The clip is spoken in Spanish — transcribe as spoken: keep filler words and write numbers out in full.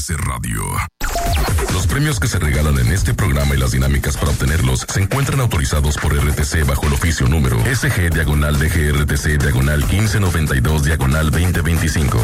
C Radio. Los premios que se regalan en este programa y las dinámicas para obtenerlos se encuentran autorizados por R T C bajo el oficio número S G diagonal D G R T C diagonal quince noventa y dos diagonal veinte veinticinco.